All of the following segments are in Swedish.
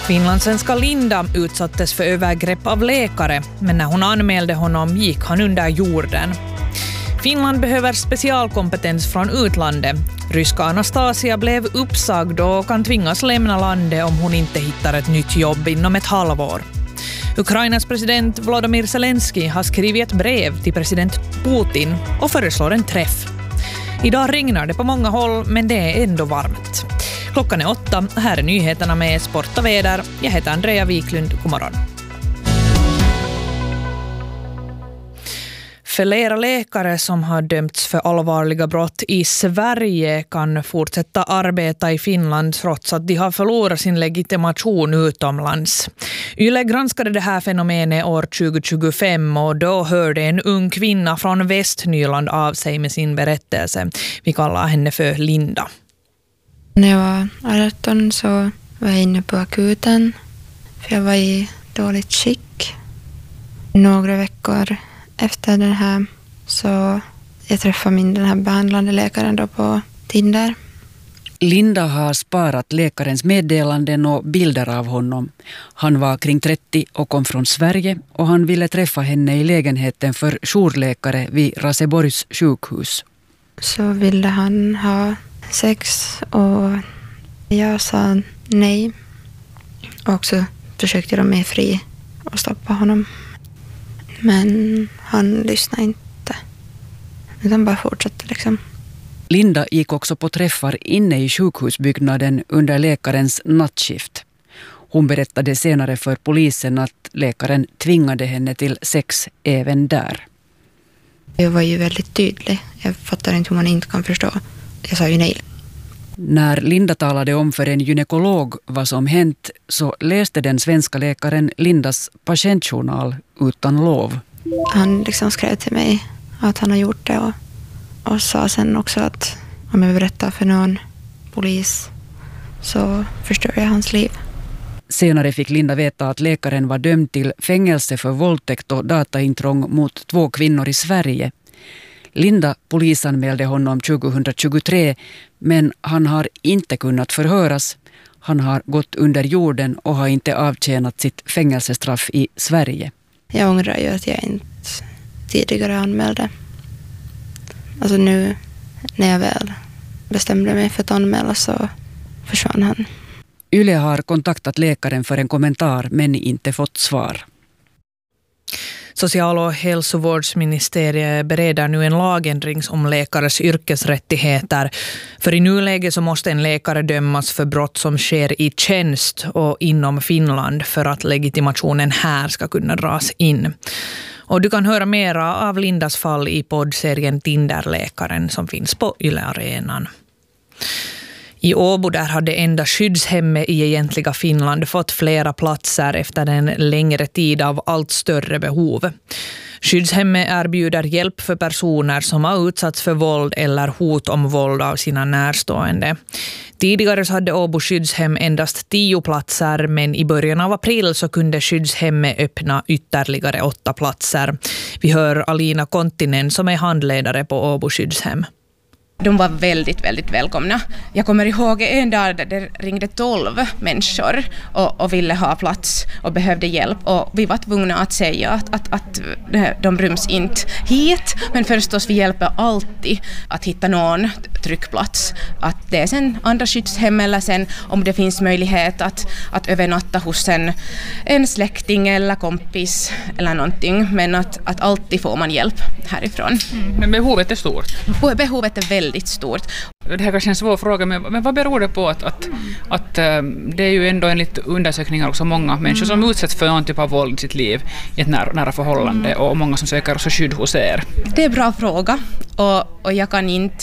Finlandssvenska Linda utsattes för övergrepp av läkare, men när hon anmälde honom gick han under jorden. Finland behöver specialkompetens från utlandet. Ryska Anastasia blev uppsagd och kan tvingas lämna landet om hon inte hittar ett nytt jobb inom ett halvår. Ukrainas president Volodymyr Zelensky har skrivit ett brev till president Putin och föreslår en träff. Idag regnar det på många håll, men det är ändå varmt. Klockan är 8. Här är nyheterna med sport och väder. Jag heter Andrea Wiklund. God morgon. Flera läkare som har dömts för allvarliga brott i Sverige kan fortsätta arbeta i Finland trots att de har förlorat sin legitimation utomlands. Yle granskade det här fenomenet år 2025 och då hörde en ung kvinna från Västnyland av sig med sin berättelse. Vi kallar henne för Linda. När jag var 18 så var jag inne på akuten för jag var i dåligt skick. Några veckor efter det här så jag träffade den här behandlande läkaren då på Tinder. Linda har sparat läkarens meddelanden och bilder av honom. Han var kring 30 och kom från Sverige och han ville träffa henne i lägenheten för jourläkare vid Raseborgs sjukhus. Så ville han ha sex och jag sa nej. Och så försökte de mig fri och stoppa honom. Men han lyssnade inte. Utan bara fortsatte liksom. Linda gick också på träffar inne i sjukhusbyggnaden under läkarens nattskift. Hon berättade senare för polisen att läkaren tvingade henne till sex även där. Jag var ju väldigt tydlig. Jag fattar inte hur man inte kan förstå. Jag sa ju nej. När Linda talade om för en gynekolog vad som hänt så läste den svenska läkaren Lindas patientjournal utan lov. Han liksom skrev till mig att han har gjort det och sa sen också att om jag berättar för någon polis så förstör jag hans liv. Senare fick Linda veta att läkaren var dömd till fängelse för våldtäkt och dataintrång mot 2 kvinnor i Sverige. Linda polisanmälde honom 2023, men han har inte kunnat förhöras. Han har gått under jorden och har inte avtjänat sitt fängelsestraff i Sverige. Jag ångrar ju att jag inte tidigare anmälde. Alltså nu när jag väl bestämde mig för att anmäla så försvann han. Yle har kontaktat läkaren för en kommentar men inte fått svar. Social- och hälsovårdsministeriet bereder nu en lagändring om läkares yrkesrättigheter. För i nuläget så måste en läkare dömas för brott som sker i tjänst och inom Finland för att legitimationen här ska kunna dras in. Och du kan höra mera av Lindas fall i poddserien Tinderläkaren som finns på Yle Arenan. I Åbo där hade enda skyddshemmet i egentliga Finland fått flera platser efter en längre tid av allt större behov. Skyddshemmet erbjuder hjälp för personer som har utsatts för våld eller hot om våld av sina närstående. Tidigare så hade Åbo skyddshem endast 10 platser, men i början av april så kunde skyddshemmet öppna ytterligare 8 platser. Vi hör Alina Konttinen som är handledare på Åbo skyddshem. De var väldigt, väldigt välkomna. Jag kommer ihåg en dag där det ringde 12 människor och ville ha plats och behövde hjälp. Och vi var tvungna att säga att de ryms inte hit. Men förstås vi hjälper alltid att hitta någon tryckplats. Att det är sen andra skyddshem eller sen om det finns möjlighet att övernatta hos en släkting eller kompis eller någonting. Men att alltid får man hjälp härifrån. Men behovet är stort? Behovet är väldigt stort. Det här kanske är en svår fråga, men vad beror det på att det är ju ändå enligt undersökningar också många människor som utsätts för någon typ av våld i sitt liv i ett nära förhållande och många som söker också skydd hos er? Det är en bra fråga och jag kan inte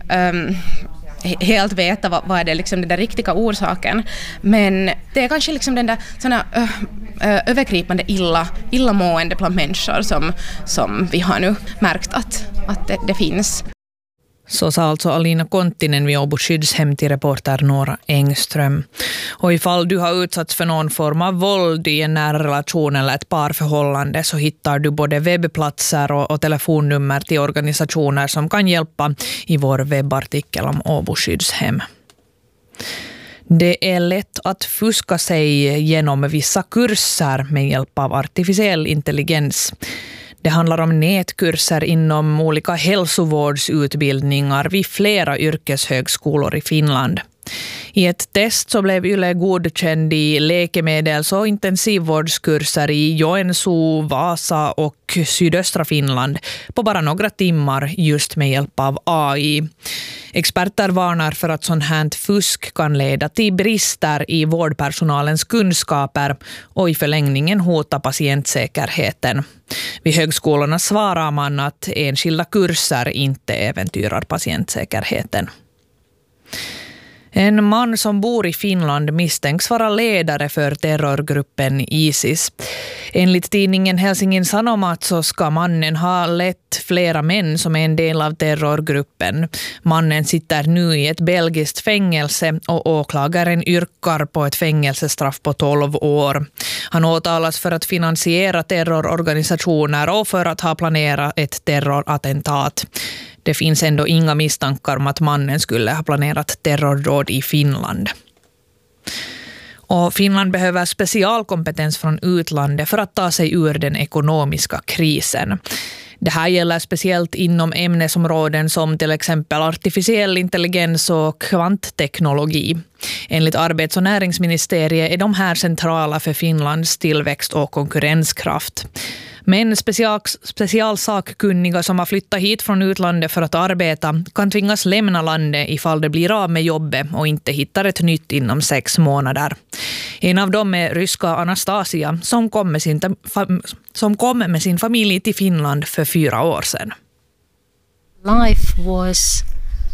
helt veta vad är det liksom den där riktiga orsaken, men det är kanske liksom den där såna övergripande illamående bland människor som vi har nu märkt att det finns. Så sa alltså Alina Konttinen vid Åbo skyddshem till reporter Nora Engström. Och ifall du har utsatts för någon form av våld i en nära relation eller ett parförhållande så hittar du både webbplatser och telefonnummer till organisationer som kan hjälpa i vår webbartikel om Åbo skyddshem. Det är lätt att fuska sig genom vissa kurser med hjälp av artificiell intelligens. Det handlar om nätkurser inom olika hälsovårdsutbildningar vid flera yrkeshögskolor i Finland. I ett test så blev Yle godkänd i läkemedels- och intensivvårdskurser i Joensuu, Vasa och sydöstra Finland på bara några timmar just med hjälp av AI. Experter varnar för att sånt här fusk kan leda till brister i vårdpersonalens kunskaper och i förlängningen hota patientsäkerheten. Vid högskolorna svarar man att enskilda kurser inte äventyrar patientsäkerheten. En man som bor i Finland misstänks vara ledare för terrorgruppen ISIS. Enligt tidningen Helsingin Sanomat så ska mannen ha lett flera män som är en del av terrorgruppen. Mannen sitter nu i ett belgiskt fängelse och åklagaren yrkar på ett fängelsestraff på 12 år. Han åtalas för att finansiera terrororganisationer och för att ha planerat ett terrorattentat. Det finns ändå inga misstankar om att mannen skulle ha planerat terrordåd i Finland. Och Finland behöver specialkompetens från utlandet för att ta sig ur den ekonomiska krisen. Det här gäller speciellt inom ämnesområden som till exempel artificiell intelligens och kvantteknologi. Enligt arbets- och näringsministeriet är de här centrala för Finlands tillväxt och konkurrenskraft. Men specialsakkunniga som har flyttat hit från utlandet för att arbeta kan tvingas lämna landet ifall det blir av med jobbet och inte hittar ett nytt inom 6 månader. En av dem är ryska Anastasia som kom med sin familj till Finland för 4 år sedan. Life was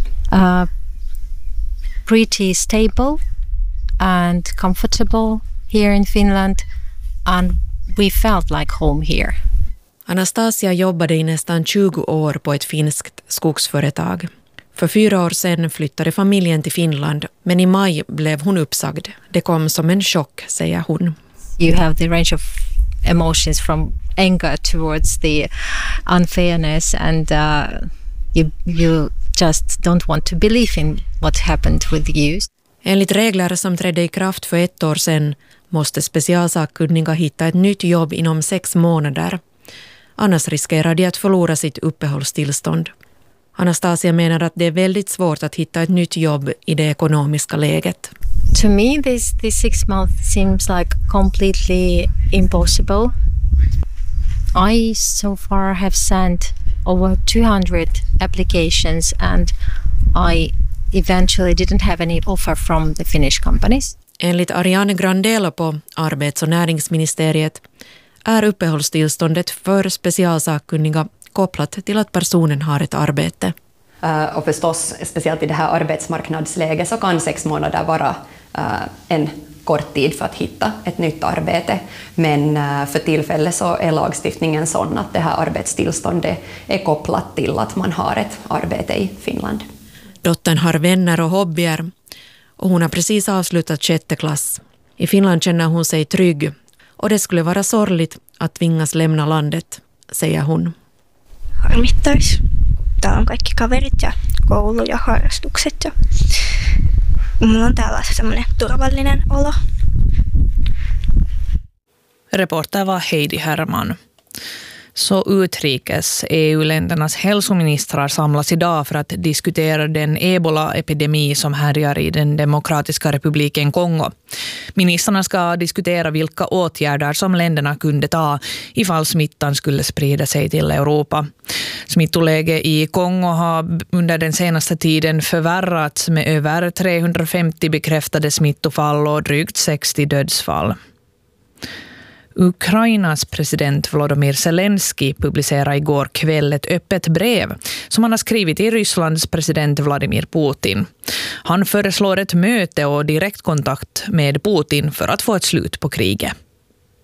pretty stable and comfortable here in Finland, and we felt like home here. Anastasia jobbade i nästan 20 år på ett finskt skogsföretag. För 4 år sedan flyttade familjen till Finland, men i maj blev hon uppsagd. Det kom som en chock, säger hon. You have the range of emotions from anger towards the unfairness, and you just don't want to believe in what happened with you. Enligt regler som trädde i kraft för 1 år sedan måste specialsakkunniga hitta ett nytt jobb inom 6 månader. Annars riskerar de att förlora sitt uppehållstillstånd. Anastasia menar att det är väldigt svårt att hitta ett nytt jobb i det ekonomiska läget. To me, this 6 months seems like completely impossible. I so far have sent over 200 applications, and I eventually didn't have any offer from the Finnish companies. Enligt Ariane Grandelo på arbets- och näringsministeriet är uppehållstillståndet för specialsakkunniga kopplat till att personen har ett arbete. Och förstås, speciellt i det här arbetsmarknadsläget så kan 6 månader vara en kort tid för att hitta ett nytt arbete. Men för tillfället så är lagstiftningen sån att det här arbetstillståndet är kopplat till att man har ett arbete i Finland. Dottern har vänner och hobbyer och hon har precis avslutat 6:e klass. I Finland känner hon sig trygg och det skulle vara sorgligt att tvingas lämna landet, säger hon. Harmittaisi. Täällä on kaikki kaverit ja koulu ja harrastukset ja mulla on täällä semmoinen turvallinen olo. Reporter var Heidi Herman. Så utrikes EU-ländernas hälsoministrar samlas idag för att diskutera den ebola-epidemi som härjar i den demokratiska republiken Kongo. Ministrarna ska diskutera vilka åtgärder som länderna kunde ta ifall smittan skulle sprida sig till Europa. Smittoläget i Kongo har under den senaste tiden förvärrats med över 350 bekräftade smittofall och drygt 60 dödsfall. Ukrainas president Volodymyr Zelensky publicerade igår kväll ett öppet brev som han har skrivit till Rysslands president Vladimir Putin. Han föreslår ett möte och direktkontakt med Putin för att få ett slut på kriget.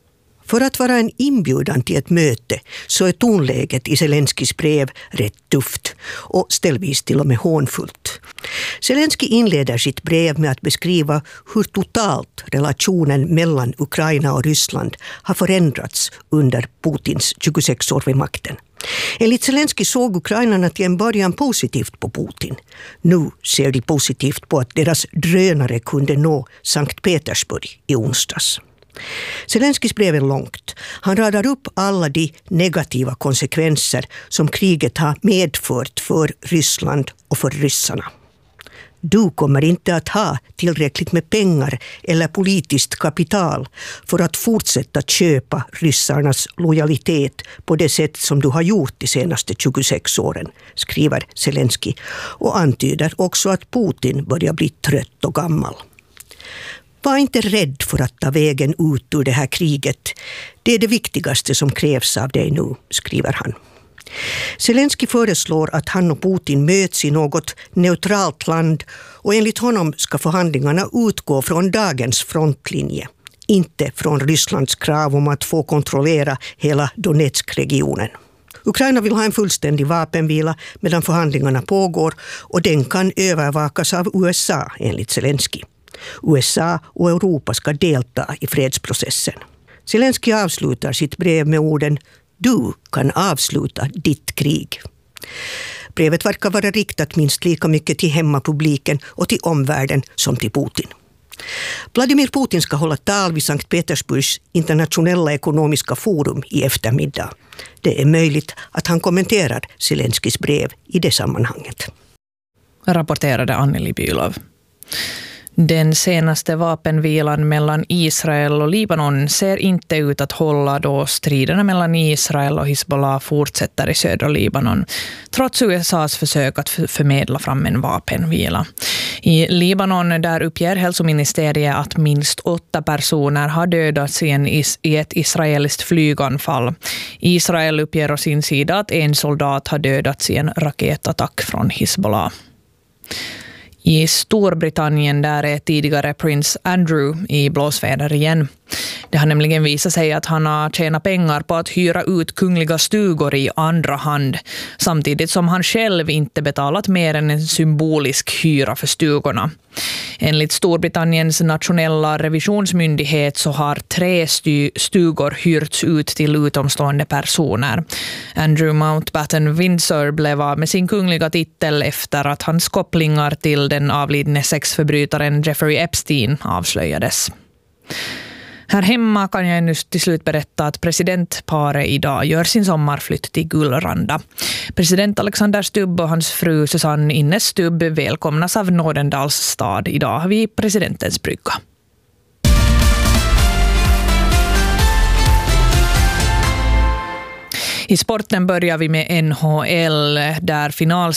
För att vara en inbjudan till ett möte så är tonläget i Zelenskis brev rätt tufft och ställvis till och med hånfullt. Zelensky inleder sitt brev med att beskriva hur totalt relationen mellan Ukraina och Ryssland har förändrats under Putins 26 år vid makten. Enligt Zelensky såg ukrainarna till en början positivt på Putin. Nu ser de positivt på att deras drönare kunde nå Sankt Petersburg i onsdags. Zelenskys brev är långt. Han radar upp alla de negativa konsekvenser som kriget har medfört för Ryssland och för ryssarna. Du kommer inte att ha tillräckligt med pengar eller politiskt kapital för att fortsätta köpa ryssarnas lojalitet på det sätt som du har gjort de senaste 26 åren, skriver Zelensky och antyder också att Putin börjar bli trött och gammal. Var inte rädd för att ta vägen ut ur det här kriget. Det är det viktigaste som krävs av dig nu, skriver han. Zelensky föreslår att han och Putin möts i något neutralt land och enligt honom ska förhandlingarna utgå från dagens frontlinje, inte från Rysslands krav om att få kontrollera hela Donetsk-regionen. Ukraina vill ha en fullständig vapenvila medan förhandlingarna pågår och den kan övervakas av USA enligt Zelensky. USA och Europa ska delta i fredsprocessen. Zelensky avslutar sitt brev med orden "Du kan avsluta ditt krig". Brevet verkar vara riktat minst lika mycket till hemmapubliken och till omvärlden som till Putin. Vladimir Putin ska hålla tal vid Sankt Petersburgs internationella ekonomiska forum i eftermiddag. Det är möjligt att han kommenterar Zelenskys brev i det sammanhanget. Rapporterade Anneli Bylov. Den senaste vapenvilan mellan Israel och Libanon ser inte ut att hålla då striderna mellan Israel och Hizbollah fortsätter i södra Libanon, trots USAs försök att förmedla fram en vapenvila. I Libanon där uppger hälsoministeriet att minst 8 personer har dödats i ett israeliskt flyganfall. Israel uppger å sin sida att en soldat har dödats i en raketattack från Hizbollah. I Storbritannien där är tidigare prins Andrew i blåsväder igen. Det har nämligen visat sig att han har tjänat pengar på att hyra ut kungliga stugor i andra hand, samtidigt som han själv inte betalat mer än en symbolisk hyra för stugorna. Enligt Storbritanniens nationella revisionsmyndighet så har 3 stugor hyrts ut till utomstående personer. Andrew Mountbatten Windsor blev av med sin kungliga titel efter att hans kopplingar till den avlidne sexförbrytaren Jeffrey Epstein avslöjades. Här hemma kan jag nu till slut berätta att presidentparet idag gör sin sommarflytt till Gullranda. President Alexander Stubb och hans fru Susanne Innes Stubb välkomnas av Nådendals stad idag vid presidentens brygga. I sporten börjar vi med NHL där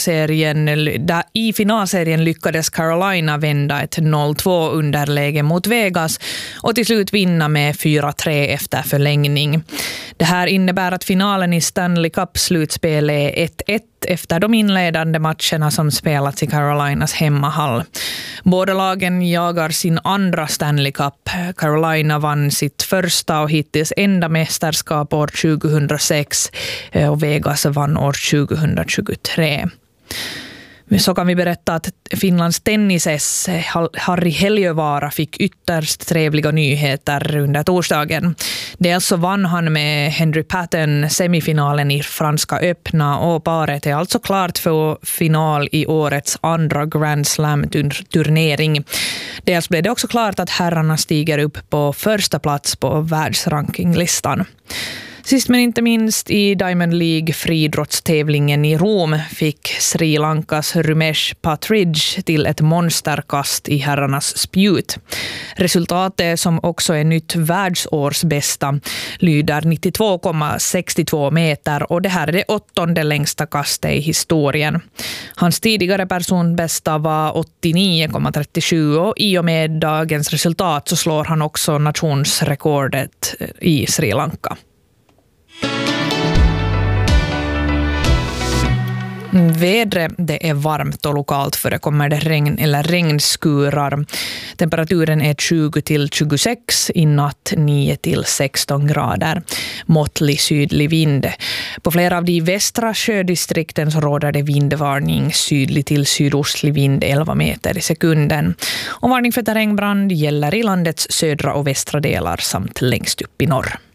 i finalserien lyckades Carolina vända ett 0-2 underläge mot Vegas och till slut vinna med 4-3 efter förlängning. Det här innebär att finalen i Stanley Cup-slutspel är 1-1 efter de inledande matcherna som spelats i Carolinas hemmahall. Båda lagen jagar sin andra Stanley Cup. Carolina vann sitt första och hittills enda mästerskap år 2006 och Vegas vann år 2023. Så kan vi berätta att Finlands tennises Harri Heliövaara fick ytterst trevliga nyheter under torsdagen. Dels så vann han med Henry Patton semifinalen i Franska öppna och paret är alltså klart för final i årets andra Grand Slam-turnering. Dels blev det också klart att herrarna stiger upp på första plats på världsrankinglistan. Sist men inte minst i Diamond League friidrottstävlingen i Rom fick Sri Lankas Rumesh Patridge till ett monsterkast i herrarnas spjut. Resultatet, som också är nytt världsårsbästa, lyder 92,62 meter och det här är det 8:e längsta kastet i historien. Hans tidigare personbästa var 89,37 och i och med dagens resultat så slår han också nationsrekordet i Sri Lanka. Vädret, det är varmt och lokalt förekommer det regn eller regnskurar. Temperaturen är 20 till 26, i natt 9 till 16 grader. Måttlig sydlig vind. På flera av de västra sjödistrikten så råder det vindvarning, sydlig till sydostlig vind 11 meter i sekunden. Och varning för terrängbrand gäller i landets södra och västra delar samt längst upp i norr.